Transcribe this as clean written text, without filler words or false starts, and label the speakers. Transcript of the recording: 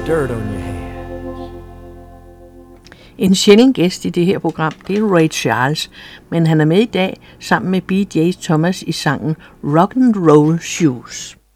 Speaker 1: dirt on your hands.
Speaker 2: En sjælden gæst i det her program, det er Ray Charles, men han er med i dag sammen med B.J. Thomas i sangen Rock and Roll Shoes.